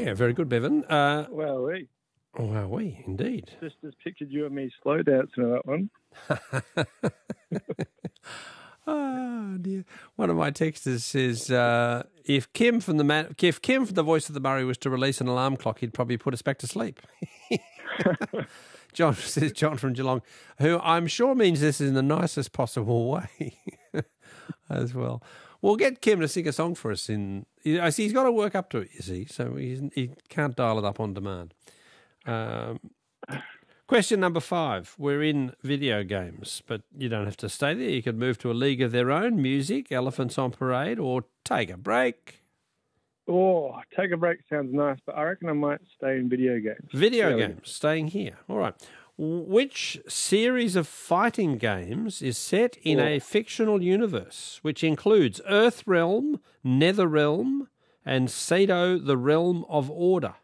Yeah, very good, Bevan. Well, Indeed. Just pictured you and me slow dancing on that one. Oh dear! One of my texters says if Kim from the Voice of the Murray was to release an alarm clock, he'd probably put us back to sleep. John from Geelong, who I'm sure means this in the nicest possible way as well. We'll get Kim to sing a song for us. He's got to work up to it, you see, so he can't dial it up on demand. Question number 5. We're in video games, but you don't have to stay there. You could move to a league of their own, music, elephants on parade, or take a break. Oh, take a break sounds nice, but I reckon I might stay in video games. Video games, staying here. All right. Which series of fighting games is set in a fictional universe, which includes Earthrealm, Netherrealm, and Sado, the Realm of Order?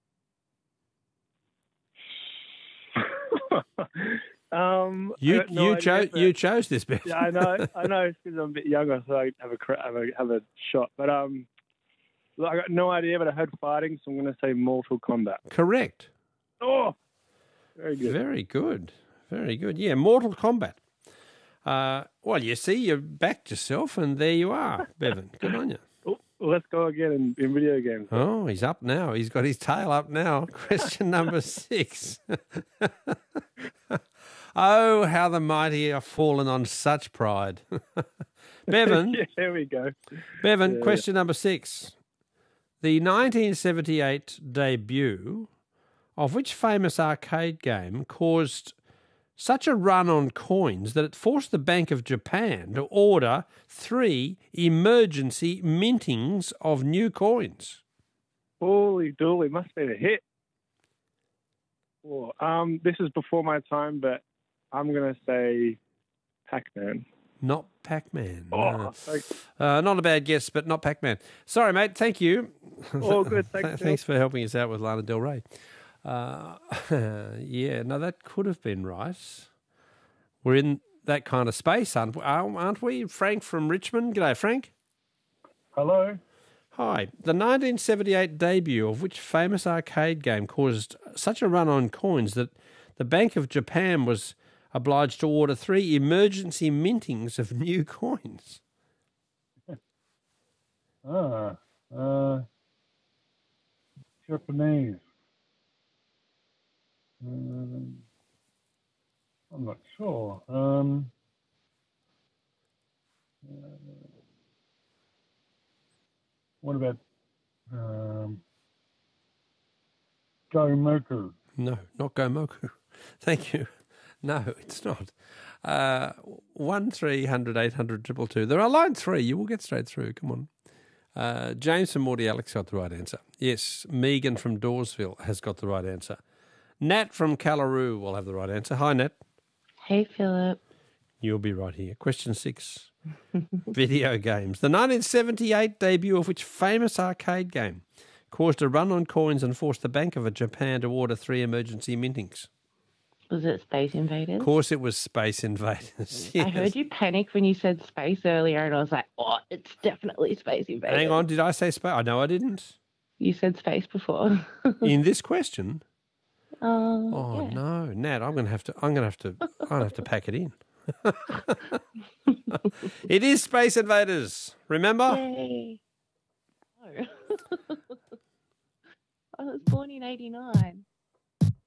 You chose this bit. Yeah, I know. It's because I'm a bit younger, so I have a shot. But I got no idea, but I heard fighting, so I'm going to say Mortal Kombat. Correct. Oh, very good. Very good. Very good. Yeah, Mortal Kombat. Well, you see, you backed yourself, and there you are, Bevan. Good on you. Oh, well, let's go again in video games. Oh, he's up now. He's got his tail up now. Question number 6. Oh, how the mighty are fallen on such pride. Bevan. Yeah, here we go. Bevan, question number 6. The 1978 debut of which famous arcade game caused such a run on coins that it forced the Bank of Japan to order 3 emergency mintings of new coins? Holy dooly, must be a hit. Oh, this is before my time, but I'm going to say Pac-Man. Not Pac-Man. Oh, not a bad guess, but not Pac-Man. Sorry, mate. Thank you. Oh, good. Thanks for helping us out with Lana Del Rey. Yeah, no, that could have been right. We're in that kind of space, aren't we? Frank from Richmond. G'day, Frank. Hello. Hi. The 1978 debut of which famous arcade game caused such a run on coins that the Bank of Japan was obliged to order 3 emergency mintings of new coins? Japanese. I'm not sure. What about Gomoku? No, not Gomoku. Thank you. No, it's not. 1300 800 222. There are line 3. You will get straight through. Come on. James from Morty Alex got the right answer. Yes, Megan from Dawesville has got the right answer. Nat from Callaroo will have the right answer. Hi, Nat. Hey, Philip. You'll be right here. Question 6. Video games. The 1978 debut of which famous arcade game caused a run on coins and forced the Bank of Japan to order 3 emergency mintings? Was it Space Invaders? Of course it was Space Invaders. Yes. I heard you panic when you said space earlier, and I was like, oh, it's definitely Space Invaders. Hang on, did I say space? I know I didn't. You said space before. In this question? Oh yeah. No, Nat, I'm gonna have to pack it in. It is Space Invaders. Remember? Yay. No. I was born in 89.